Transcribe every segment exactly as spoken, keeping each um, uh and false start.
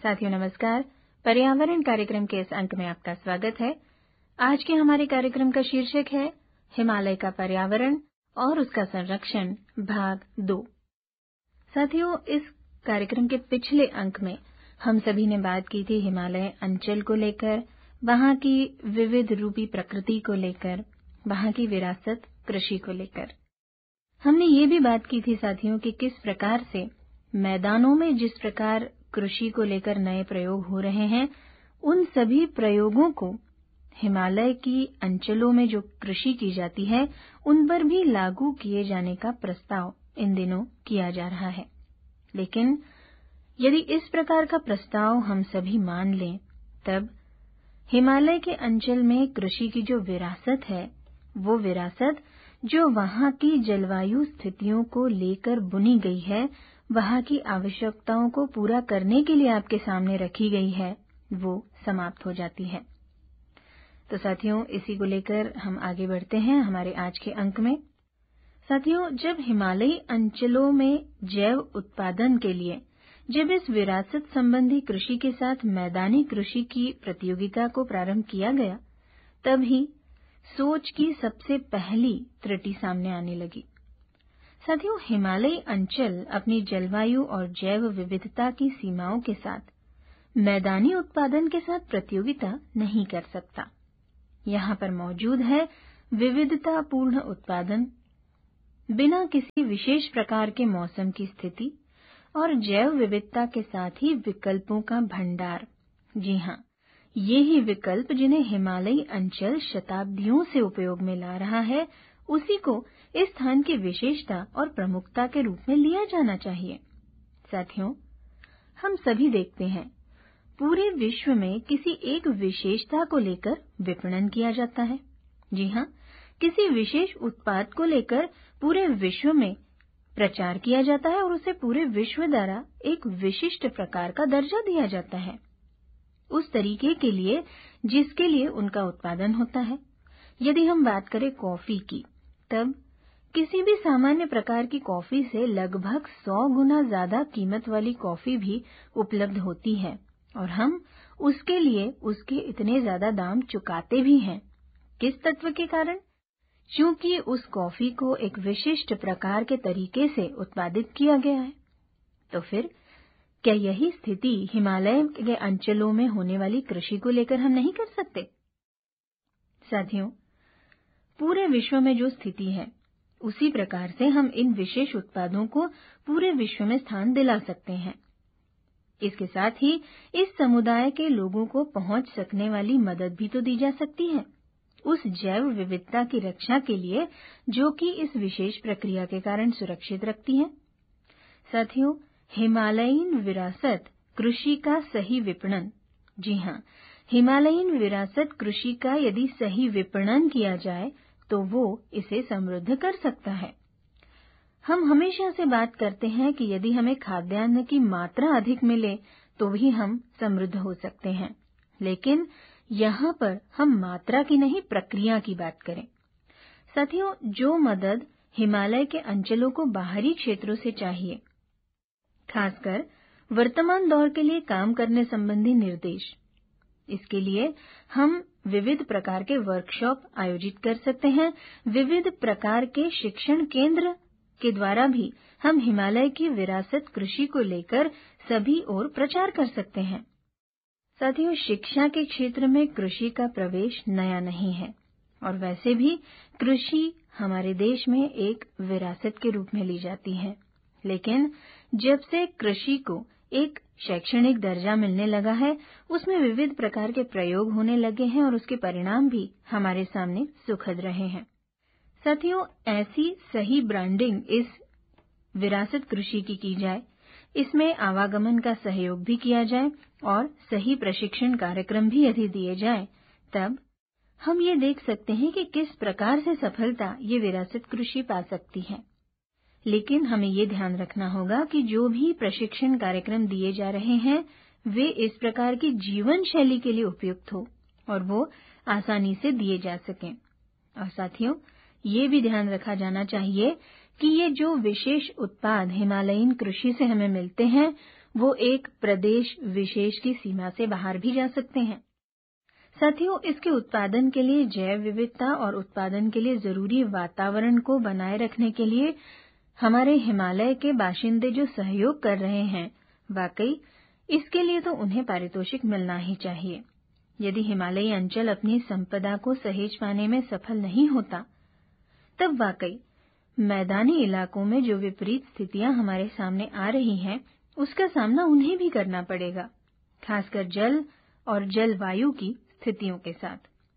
साथियों नमस्कार। पर्यावरण कार्यक्रम के इस अंक में आपका स्वागत है। आज के हमारे कार्यक्रम का शीर्षक है हिमालय का पर्यावरण और उसका संरक्षण भाग दो। साथियों, इस कार्यक्रम के पिछले अंक में हम सभी ने बात की थी हिमालय अंचल को लेकर, वहां की विविध रूपी प्रकृति को लेकर, वहां की विरासत कृषि को लेकर। हमने ये भी बात की थी साथियों कि किस प्रकार से मैदानों में जिस प्रकार कृषि को लेकर नए प्रयोग हो रहे हैं, उन सभी प्रयोगों को हिमालय की अंचलों में जो कृषि की जाती है उन पर भी लागू किए जाने का प्रस्ताव इन दिनों किया जा रहा है। लेकिन यदि इस प्रकार का प्रस्ताव हम सभी मान लें, तब हिमालय के अंचल में कृषि की जो विरासत है, वो विरासत जो वहां की जलवायु स्थितियों को लेकर बुनी गई है, वहां की आवश्यकताओं को पूरा करने के लिए आपके सामने रखी गई है, वो समाप्त हो जाती है। तो साथियों, इसी को लेकर हम आगे बढ़ते हैं हमारे आज के अंक में। साथियों, जब हिमालयी अंचलों में जैव उत्पादन के लिए जब इस विरासत संबंधी कृषि के साथ मैदानी कृषि की प्रतियोगिता को प्रारंभ किया गया, तभी सोच की सबसे पहली त्रुटि सामने आने लगी। साथियों, हिमालयी अंचल अपनी जलवायु और जैव विविधता की सीमाओं के साथ मैदानी उत्पादन के साथ प्रतियोगिता नहीं कर सकता। यहाँ पर मौजूद है विविधतापूर्ण उत्पादन, बिना किसी विशेष प्रकार के मौसम की स्थिति और जैव विविधता के साथ ही विकल्पों का भंडार। जी हाँ, ये ही विकल्प जिन्हें हिमालयी अंचल शताब्दियों से उपयोग में ला रहा है, उसी को इस स्थान की विशेषता और प्रमुखता के रूप में लिया जाना चाहिए। साथियों, हम सभी देखते हैं पूरे विश्व में किसी एक विशेषता को लेकर विपणन किया जाता है। जी हाँ, किसी विशेष उत्पाद को लेकर पूरे विश्व में प्रचार किया जाता है और उसे पूरे विश्व द्वारा एक विशिष्ट प्रकार का दर्जा दिया जाता है, उस तरीके के लिए जिसके लिए उनका उत्पादन होता है। यदि हम बात करें कॉफी की, तब किसी भी सामान्य प्रकार की कॉफी से लगभग सौ गुना ज्यादा कीमत वाली कॉफी भी उपलब्ध होती है और हम उसके लिए उसके इतने ज्यादा दाम चुकाते भी हैं। किस तत्व के कारण? क्योंकि उस कॉफी को एक विशिष्ट प्रकार के तरीके से उत्पादित किया गया है। तो फिर क्या यही स्थिति हिमालय के अंचलों में होने वाली कृषि को लेकर हम नहीं कर सकते? साथियों, पूरे विश्व में जो स्थिति है, उसी प्रकार से हम इन विशेष उत्पादों को पूरे विश्व में स्थान दिला सकते हैं। इसके साथ ही इस समुदाय के लोगों को पहुंच सकने वाली मदद भी तो दी जा सकती है, उस जैव विविधता की रक्षा के लिए जो कि इस विशेष प्रक्रिया के कारण सुरक्षित रखती है। साथियों, हिमालयीन विरासत कृषि का सही विपणन। जी हाँ, हिमालयीन विरासत कृषि का यदि सही विपणन किया जाए तो वो इसे समृद्ध कर सकता है। हम हमेशा से बात करते हैं कि यदि हमें खाद्यान्न की मात्रा अधिक मिले तो भी हम समृद्ध हो सकते हैं, लेकिन यहाँ पर हम मात्रा की नहीं, प्रक्रिया की बात करें। साथियों, जो मदद हिमालय के अंचलों को बाहरी क्षेत्रों से चाहिए, खासकर वर्तमान दौर के लिए काम करने संबंधी निर्देश, इसके लिए हम विविध प्रकार के वर्कशॉप आयोजित कर सकते हैं। विविध प्रकार के शिक्षण केंद्र के द्वारा भी हम हिमालय की विरासत कृषि को लेकर सभी ओर प्रचार कर सकते हैं। साथियों, शिक्षा के क्षेत्र में कृषि का प्रवेश नया नहीं है और वैसे भी कृषि हमारे देश में एक विरासत के रूप में ली जाती है। लेकिन जब से कृषि को एक शैक्षणिक दर्जा मिलने लगा है, उसमें विविध प्रकार के प्रयोग होने लगे हैं और उसके परिणाम भी हमारे सामने सुखद रहे हैं। साथियों, ऐसी सही ब्रांडिंग इस विरासत कृषि की की जाए, इसमें आवागमन का सहयोग भी किया जाए और सही प्रशिक्षण कार्यक्रम भी यदि दिए जाए, तब हम ये देख सकते हैं कि किस प्रकार से सफलता ये विरासत कृषि पा सकती है। लेकिन हमें ये ध्यान रखना होगा कि जो भी प्रशिक्षण कार्यक्रम दिए जा रहे हैं, वे इस प्रकार की जीवन शैली के लिए उपयुक्त हो और वो आसानी से दिए जा सकें। और साथियों, ये भी ध्यान रखा जाना चाहिए कि ये जो विशेष उत्पाद हिमालयीन कृषि से हमें मिलते हैं, वो एक प्रदेश विशेष की सीमा से बाहर भी जा सकते हैं। साथियों, इसके उत्पादन के लिए जैव विविधता और उत्पादन के लिए जरूरी वातावरण को बनाए रखने के लिए हमारे हिमालय के बाशिंदे जो सहयोग कर रहे हैं, वाकई इसके लिए तो उन्हें पारितोषिक मिलना ही चाहिए। यदि हिमालयी अंचल अपनी संपदा को सहेज पाने में सफल नहीं होता, तब वाकई मैदानी इलाकों में जो विपरीत स्थितियां हमारे सामने आ रही हैं, उसका सामना उन्हें भी करना पड़ेगा, खासकर जल और जलवायु की स्थितियों के साथ।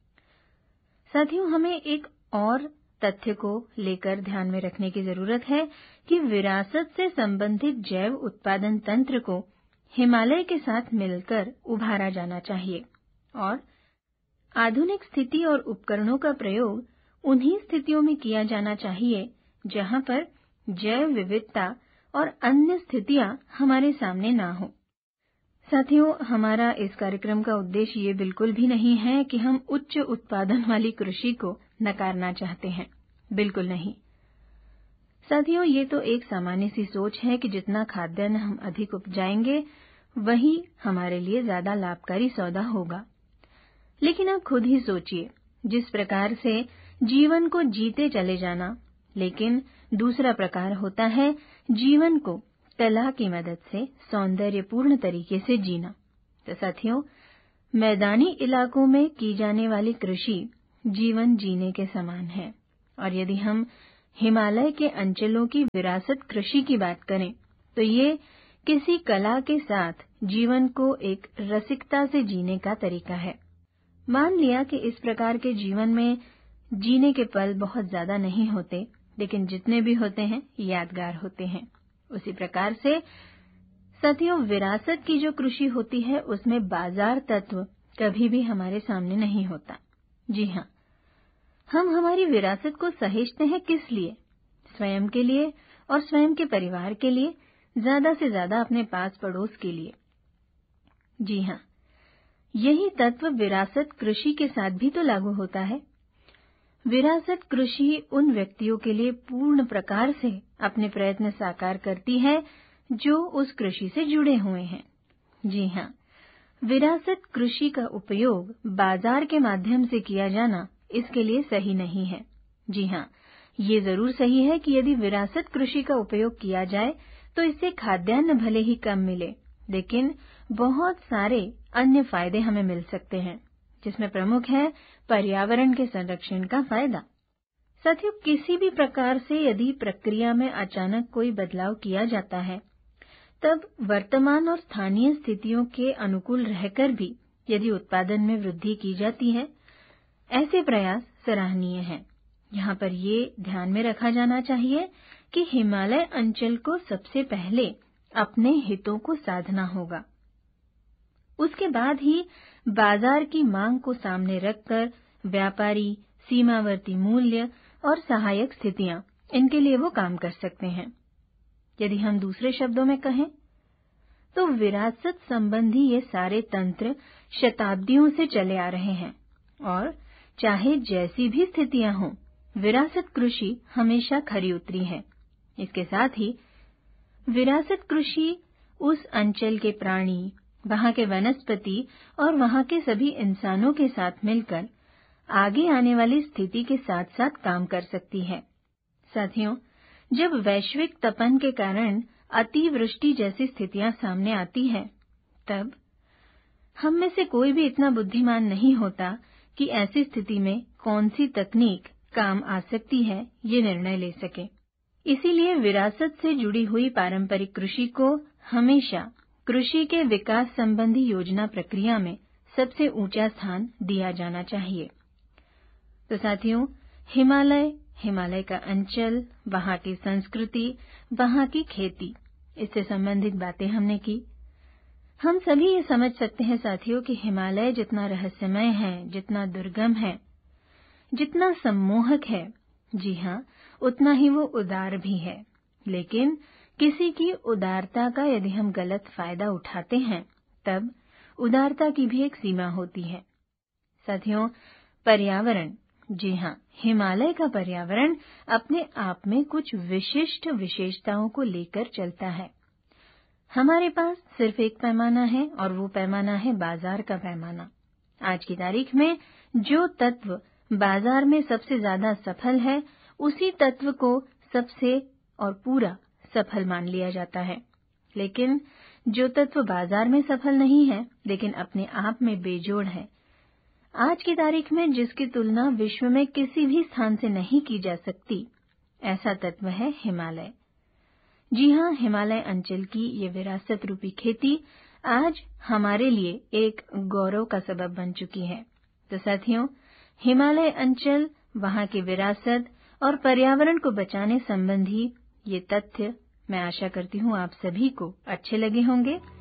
साथियों, हमें एक और तथ्य को लेकर ध्यान में रखने की जरूरत है कि विरासत से संबंधित जैव उत्पादन तंत्र को हिमालय के साथ मिलकर उभारा जाना चाहिए और आधुनिक स्थिति और उपकरणों का प्रयोग उन्हीं स्थितियों में किया जाना चाहिए जहां पर जैव विविधता और अन्य स्थितियां हमारे सामने ना हो। साथियों, हमारा इस कार्यक्रम का उद्देश्य ये बिल्कुल भी नहीं है कि हम उच्च उत्पादन वाली कृषि को नकारना चाहते हैं, बिल्कुल नहीं। साथियों, ये तो एक सामान्य सी सोच है कि जितना खाद्यान्न हम अधिक उपजाएंगे, वही हमारे लिए ज्यादा लाभकारी सौदा होगा। लेकिन आप खुद ही सोचिए, जिस प्रकार से जीवन को जीते चले जाना, लेकिन दूसरा प्रकार होता है जीवन को कला की मदद से सौंदर्यपूर्ण तरीके से जीना। तो साथियों, मैदानी इलाकों में की जाने वाली कृषि जीवन जीने के समान है, और यदि हम हिमालय के अंचलों की विरासत कृषि की बात करें, तो ये किसी कला के साथ जीवन को एक रसिकता से जीने का तरीका है। मान लिया कि इस प्रकार के जीवन में जीने के पल बहुत ज्यादा नहीं होते, लेकिन जितने भी होते हैं यादगार होते हैं। उसी प्रकार से साथियों, विरासत की जो कृषि होती है, उसमें बाजार तत्व कभी भी हमारे सामने नहीं होता। जी हाँ, हम हमारी विरासत को सहेजते हैं किस लिए? स्वयं के लिए और स्वयं के परिवार के लिए, ज्यादा से ज्यादा अपने पास पड़ोस के लिए। जी हाँ, यही तत्व विरासत कृषि के साथ भी तो लागू होता है। विरासत कृषि उन व्यक्तियों के लिए पूर्ण प्रकार से अपने प्रयत्न साकार करती है जो उस कृषि से जुड़े हुए हैं। जी हाँ, विरासत कृषि का उपयोग बाजार के माध्यम से किया जाना इसके लिए सही नहीं है। जी हाँ, ये जरूर सही है कि यदि विरासत कृषि का उपयोग किया जाए तो इससे खाद्यान्न भले ही कम मिले, लेकिन बहुत सारे अन्य फायदे हमें मिल सकते हैं, जिसमें प्रमुख है पर्यावरण के संरक्षण का फायदा। साथियों, किसी भी प्रकार से यदि प्रक्रिया में अचानक कोई बदलाव किया जाता है, तब वर्तमान और स्थानीय स्थितियों के अनुकूल रहकर भी यदि उत्पादन में वृद्धि की जाती है, ऐसे प्रयास सराहनीय हैं। यहाँ पर ये ध्यान में रखा जाना चाहिए कि हिमालय अंचल को सबसे पहले अपने हितों को साधना होगा। उसके बाद ही बाजार की मांग को सामने रखकर व्यापारी सीमावर्ती मूल्य और सहायक स्थितियां, इनके लिए वो काम कर सकते हैं। यदि हम दूसरे शब्दों में कहें तो विरासत संबंधी ये सारे तंत्र शताब्दियों से चले आ रहे हैं, और चाहे जैसी भी स्थितियां हों, विरासत कृषि हमेशा खरी उतरी है। इसके साथ ही विरासत कृषि उस अंचल के प्राणी, वहां के वनस्पति और वहां के सभी इंसानों के साथ मिलकर आगे आने वाली स्थिति के साथ साथ काम कर सकती है। साथियों, जब वैश्विक तपन के कारण अतिवृष्टि जैसी स्थितियां सामने आती है, तब हम में से कोई भी इतना बुद्धिमान नहीं होता कि ऐसी स्थिति में कौन सी तकनीक काम आ सकती है, ये निर्णय ले सके। इसीलिए विरासत से जुड़ी हुई पारंपरिक कृषि को हमेशा कृषि के विकास संबंधी योजना प्रक्रिया में सबसे ऊंचा स्थान दिया जाना चाहिए। तो साथियों, हिमालय, हिमालय का अंचल, वहां की संस्कृति, वहां की खेती, इससे संबंधित बातें हमने की। हम सभी ये समझ सकते हैं साथियों कि हिमालय जितना रहस्यमय है, जितना दुर्गम है, जितना सम्मोहक है, जी हाँ, उतना ही वो उदार भी है। लेकिन किसी की उदारता का यदि हम गलत फायदा उठाते हैं, तब उदारता की भी एक सीमा होती है। साथियों, पर्यावरण, जी हाँ, हिमालय का पर्यावरण अपने आप में कुछ विशिष्ट विशेषताओं को लेकर चलता है। हमारे पास सिर्फ एक पैमाना है और वो पैमाना है बाजार का पैमाना। आज की तारीख में जो तत्व बाजार में सबसे ज्यादा सफल है, उसी तत्व को सबसे और पूरा सफल मान लिया जाता है। लेकिन जो तत्व बाजार में सफल नहीं है, लेकिन अपने आप में बेजोड़ है, आज की तारीख में जिसकी तुलना विश्व में किसी भी स्थान से नहीं की जा सकती, ऐसा तत्व है हिमालय। जी हाँ, हिमालय अंचल की ये विरासत रूपी खेती आज हमारे लिए एक गौरव का सबब बन चुकी है। तो साथियों, हिमालय अंचल, वहां की विरासत और पर्यावरण को बचाने संबंधी ये तथ्य मैं आशा करती हूँ आप सभी को अच्छे लगे होंगे।